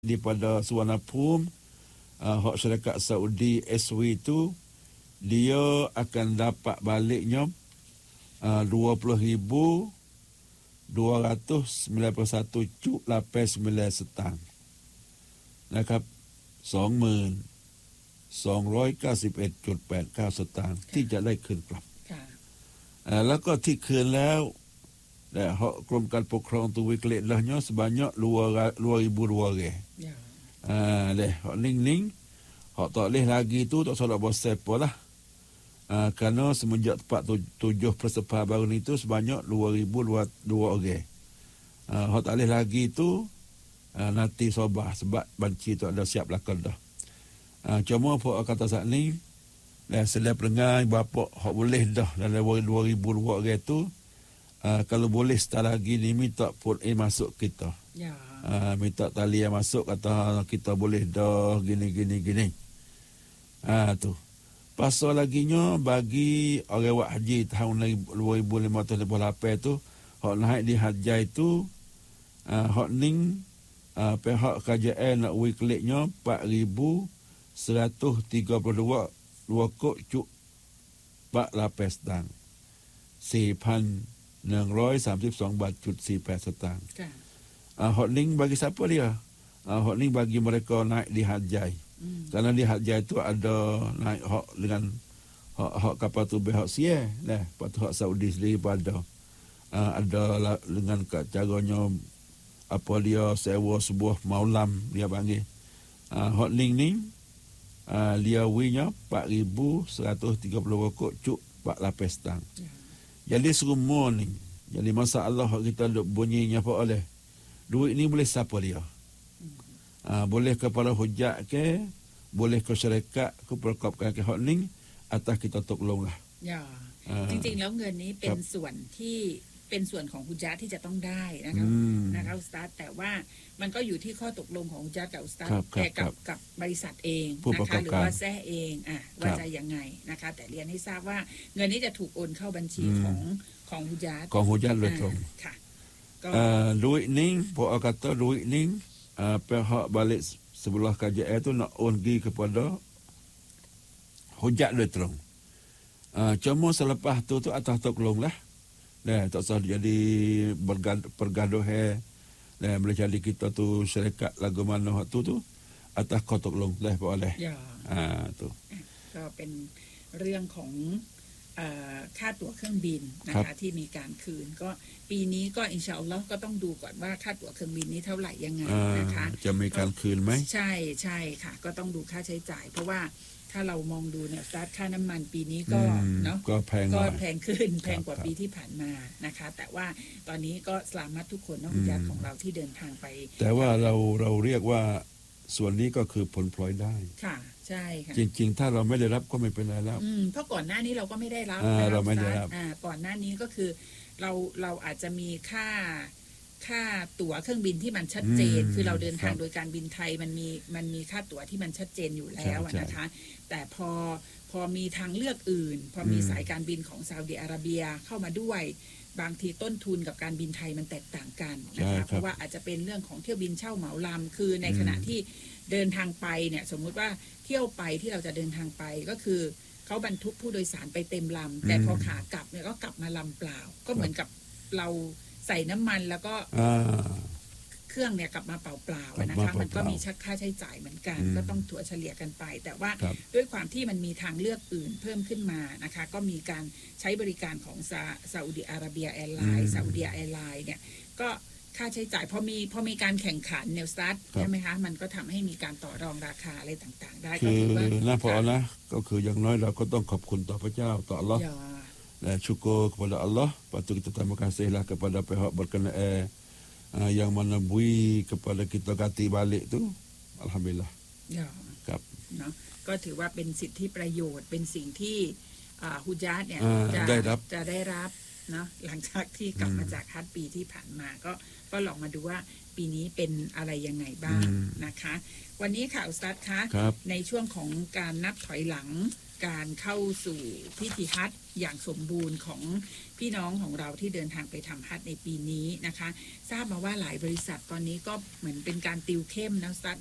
Daripada Suwana Pum, hak syarikat Saudi SW itu dia akan dapat baliknya 20,291 cuk 89 setangนะครับ20,291.89 สตางค์ที่จะได้คืนกลับแล้วก็ที่คืนแล้วและกรมการปกครองtu wiklet lahnya sebanyak 2,200 deh hak ning hak tak boleh lagi tu tak salah bosep lah kerana semenjak tempat 7 persepah baru ni tu sebanyak 2,200 orang hak tak boleh lagi tu nanti sobah sebab banci tu ada siap lakon dah cuma apa kata saat ni selain perengai bapak hak boleh dah dalam 2,200 orang tu kalau boleh start lagi ni minta put masuk kita. Ya. Minta tali yang masuk kata kita boleh dah gini. Tu. Pasal laginya bagi orang wak haji tahun 2058 tu hak naik di haji itu hak ning pihak KJL nak weekly-nya 4,132 kok cuk 48 setang. 4,132 บาทจุด48 สตางค์ฮอตลิงbagi siapa dia? Hot link bagi mereka naik di Hajjai. Kerana di Hajjai itu ada naik hak dengan hak kapal tu hak sia lah. Lepas tu hak Saudi sendiri pada ada dengan caranya apa dia sewa sebuah maulam dia panggil. Hot link ni dia winya 4,130 kok cuk 48 setang. Jadi semua ni. Jadi masalah kita duk bunyinya apa oleh. Duit ni boleh siapa dia? Boleh kepada hujat ke, boleh ke syarikat, ke perkapkan ke hak ni, atas kita tolonglah. Ya. จริงๆแล้วเงินนี้เป็นส่วนที่เป็นส่วนของฮุญะห์ที่จะต้องได้นะคะอุสตาดแต่ว่ามันก็อยู่ที่ข้อตกลงของฮุญะห์กับอุสตาดกับบริษัทเองนะคะหรือว่าแซ่เองว่าจะยังไงนะคะแต่เรียนให้ทราบว่าเงินนี้จะถูกโอนเข้าบัญชีของฮุญะห์โดยตรงค่ะ duit ni pok kata duit ni pihak balik sebelah KJL tu nak own pergi kepada hujatโดยตรง cuma selepas tu atas tolonglah tak usah jadi pergaduhan boleh jadi kita tu syarikat lagu mana tu atas kau tolong boleh tu ก็เป็นเรื่องของค่าตั๋วเครื่องบินนะคะที่มีการคืนก็ปีนี้ก็อินชาอัลลอฮ์ก็ต้องดูก่อนว่าค่าตั๋วเครื่องบินนี้เท่าไหร่ยังไงนะคะจะมีการคืนไหมใช่ค่ะก็ต้องดูค่าใช้จ่ายเพราะว่าถ้าเรามองดูเนี่ยค่าน้ำมันปีนี้ก็เนาะก็แพงขึ้นแพงกว่าปีที่ผ่านมานะคะแต่ว่าตอนนี้ก็สลามัตทุกคนนักวิจารณ์ของเราที่เดินทางไปแต่ว่าเราเรียกว่าส่วนนี้ก็คือผลพลอยได้ค่ะใช่ค่ะจริงๆถ้าเราไม่ได้รับก็ไม่เป็นไรแล้วเพราะก่อนหน้านี้เราก็ไม่ได้รับเราไม่ได้รับก่อนหน้านี้ก็คือเราอาจจะมีค่าตั๋วเครื่องบินที่มันชัดเจนคือเราเดินทางโดยการบินไทยมันมีค่าตั๋วที่มันชัดเจนอยู่แล้วนะคะแต่พอมีทางเลือกอื่นพอมีสายการบินของซาอุดิอาระเบียเข้ามาด้วยบางทีต้นทุนกับการบินไทยมันแตกต่างกันนะคะเพราะว่าอาจจะเป็นเรื่องของเที่ยวบินเช่าเหมาลำคือในขณะที่เดินทางไปเนี่ยสมมุติว่าเที่ยวไปที่เราจะเดินทางไปก็คือเขาบรรทุกผู้โดยสารไปเต็มลำแต่พอขากลับเนี่ยก็กลับมาลำเปล่าก็เหมือนกับเราใส่น้ำมันแล้วก็เครื่องเนี่ยกลับมาเปล่าๆนะคะมันก็มีค่าใช้จ่ายเหมือนกันก็ต้องถัวเฉลี่ยกันไปแต่ว่าด้วยความที่มันมีทางเลือกอื่นเพิ่มขึ้นมานะคะก็มีการใช้บริการของซาอุดิอาระเบียแอร์ไลน์ซาอุดิอาแอร์ไลน์เนี่ยก็ค่าใช้จ่ายพอมีการแข่งขันเนลสตาร์ทใช่ไหมคะมันก็ทำให้มีการต่อรองราคาอะไรต่างๆได้ก็ถือว่าน่าพอนะก็คืออย่างน้อยเราก็ต้องขอบคุณต่อพระเจ้าต่ออัลลอฮ์และsyukur kepada Allah patut kita terima kasihlah kepada pihak berkenaan yang mana bui kepada kita ganti balik tu alhamdulillah ครับเนาะก็ถือว่าเป็นสิทธิประโยชน์เป็นสิ่งที่ฮุญะห์เนี่ยจะได้รับเนาะหลังจากที่กลับมาจากฮัจญ์ปีที่ผ่านมาก็ลองมาดูว่าปีนี้เป็นอะไรยังไงบ้างนะคะวันนี้ค่ะอุสตัดคะในช่วงของการนับถอยหลังการเข้าสู่พิธีฮัจญ์อย่างสมบูรณ์ของพี่น้องของเราที่เดินทางไปทำฮัจญ์ในปีนี้นะคะทราบมาว่าหลายบริษัทตอนนี้ก็เหมือนเป็นการติวเข้มนะ